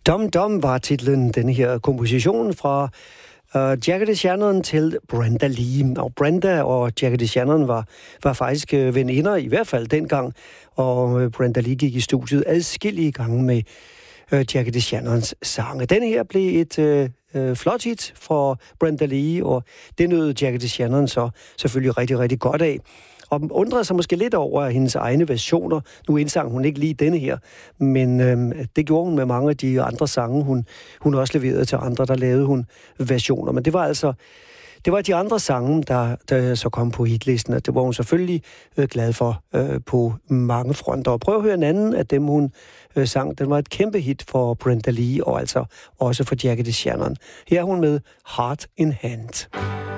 Dum Dum var titlen, denne her komposition fra Jackie DeShannon til Brenda Lee. Og Brenda og Jackie DeShannon var faktisk veninder, i hvert fald dengang. Og Brenda Lee gik i studiet adskillige gange med Jackie DeShannons sange. Denne her blev et flot hit for Brenda Lee, og det nød Jackie DeShannon så selvfølgelig rigtig, rigtig godt af. Og undrede sig måske lidt over hendes egne versioner. Nu indsang hun ikke lige denne her, men det gjorde hun med mange af de andre sange, hun også leverede til andre, der lavede hun versioner. Men det var de andre sange, der så kom på hitlisten, og det var hun selvfølgelig glad for på mange fronter. Og prøv at høre en anden af dem, hun sang. Den var et kæmpe hit for Brenda Lee, og altså også for Jackie DeShannon. Her er hun med Heart in Hand.